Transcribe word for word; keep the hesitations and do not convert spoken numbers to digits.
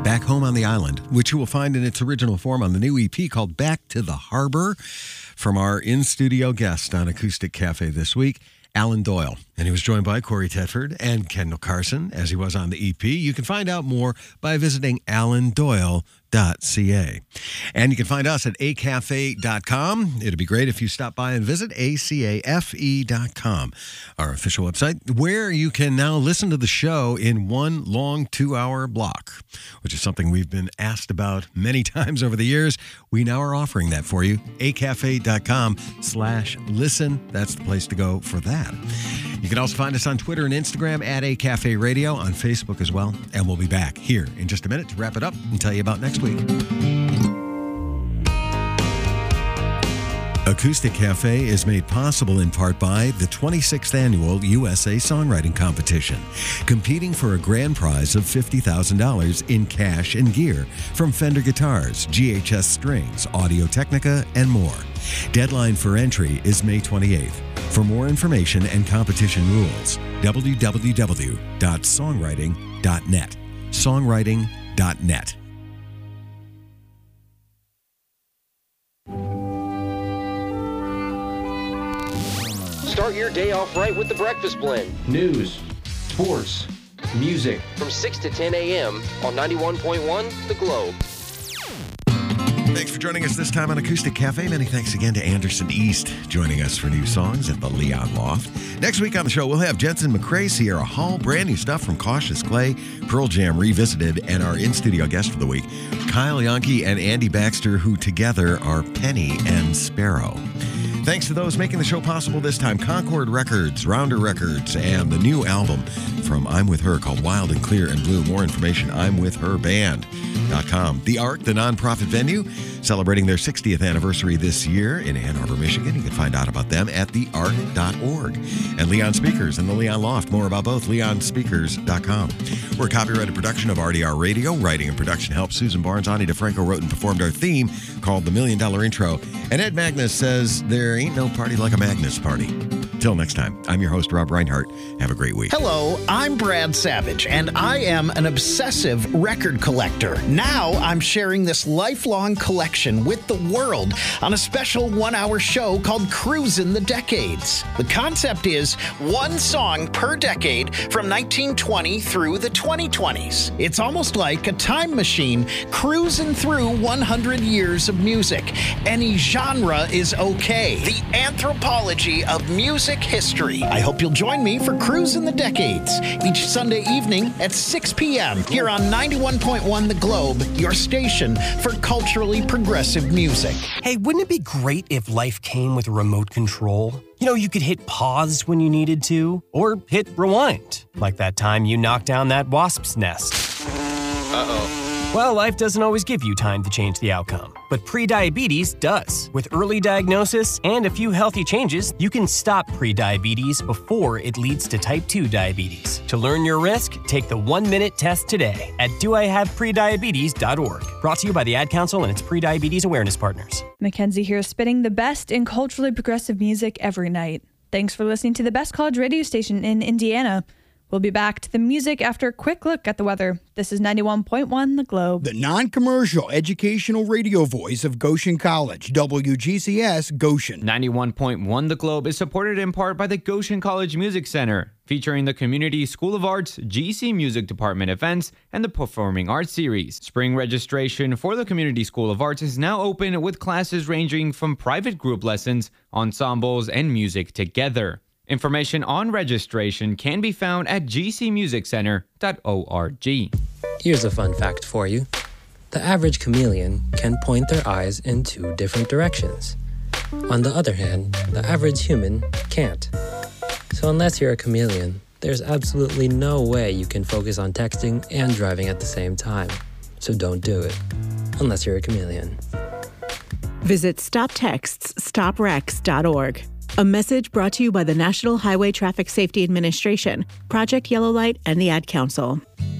Back Home on the Island, which you will find in its original form on the new E P called Back to the Harbor, from our in-studio guest on Acoustic Cafe this week, Alan Doyle. And he was joined by Corey Tedford and Kendall Carson, as he was on the E P. You can find out more by visiting alan doyle dot c a. And you can find us at a cafe dot com. It'd be great if you stop by and visit a cafe dot com, our official website, where you can now listen to the show in one long two-hour block, which is something we've been asked about many times over the years. We now are offering that for you. a cafe dot com slash listen. That's the place to go for that. You can also find us on Twitter and Instagram at A Cafe Radio, on Facebook as well. And we'll be back here in just a minute to wrap it up and tell you about next week. Acoustic Cafe is made possible in part by the twenty-sixth Annual U S A Songwriting Competition, competing for a grand prize of fifty thousand dollars in cash and gear from Fender Guitars, G H S Strings, Audio-Technica, and more. Deadline for entry is May twenty-eighth. For more information and competition rules, w w w dot songwriting dot net. songwriting dot net. Start your day off right with the Breakfast Blend. News, sports, music. From six to ten a.m. on ninety-one point one The Globe. Thanks for joining us this time on Acoustic Cafe. Many thanks again to Anderson East joining us for new songs at the Leon Loft. Next week on the show, we'll have Jensen McCrae, Sierra Hall, brand new stuff from Cautious Clay, Pearl Jam Revisited, and our in-studio guest for the week, Kyle Yankee and Andy Baxter, who together are Penny and Sparrow. Thanks to those making the show possible this time, Concord Records, Rounder Records, and the new album from I'm With Her called Wild and Clear and Blue. More information, I'm with her band dot com. The Ark, the nonprofit venue, celebrating their sixtieth anniversary this year in Ann Arbor, Michigan. You can find out about them at the ark dot org. And Leon Speakers and the Leon Loft. More about both, leon speakers dot com. We're a copyrighted production of R D R Radio. Writing and production help Susan Barnes. Ani DeFranco wrote and performed our theme called The Million Dollar Intro. And Ed Magnus says there ain't no party like a Magnus party. Till next time, I'm your host, Rob Reinhart. Have a great week. Hello, I'm Brad Savage, and I am an obsessive record collector. Now I'm sharing this lifelong collection with the world on a special one-hour show called Cruisin' the Decades. The concept is one song per decade from nineteen twenty through the twenty twenties. It's almost like a time machine cruising through one hundred years of music. Any genre is okay. The anthropology of music history. I hope you'll join me for Cruisin' the Decades each Sunday evening at six p.m. here on ninety-one point one The Globe, your station for culturally progressive music. Hey, wouldn't it be great if life came with a remote control? You know, you could hit pause when you needed to, or hit rewind, like that time you knocked down that wasp's nest. Uh-oh. Well, life doesn't always give you time to change the outcome, but prediabetes does. With early diagnosis and a few healthy changes, you can stop prediabetes before it leads to type two diabetes. To learn your risk, take the one-minute test today at do I have prediabetes dot org. Brought to you by the Ad Council and its prediabetes awareness partners. Mackenzie here, spinning the best in culturally progressive music every night. Thanks for listening to the best college radio station in Indiana. We'll be back to the music after a quick look at the weather. This is ninety-one point one The Globe. The non-commercial educational radio voice of Goshen College, W G C S Goshen. ninety-one point one The Globe is supported in part by the Goshen College Music Center, featuring the Community School of Arts, G C Music Department events, and the Performing Arts Series. Spring registration for the Community School of Arts is now open with classes ranging from private group lessons, ensembles, and music together. Information on registration can be found at g c music center dot org. Here's a fun fact for you. The average chameleon can point their eyes in two different directions. On the other hand, the average human can't. So unless you're a chameleon, there's absolutely no way you can focus on texting and driving at the same time. So don't do it, unless you're a chameleon. Visit stop texts stop wrecks dot org. A message brought to you by the National Highway Traffic Safety Administration, Project Yellow Light, and the Ad Council.